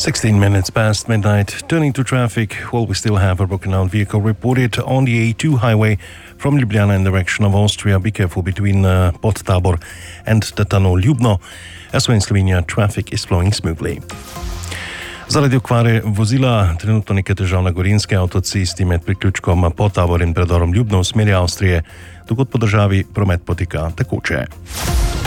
16 minutes past midnight. Turning to traffic, we still have a broken down vehicle reported on the A2 highway from Ljubljana in the direction of Austria. Be careful between Podtabor and the tunnel Ljubno. As well in Slovenia, traffic is flowing smoothly. Zaradi okvare vozila trenutno nekaj težav na gorenjski avtocesti med priključkom Podtabor in predorom Ljubno v smeri Avstrije, drugod po državi promet poteka tekoče.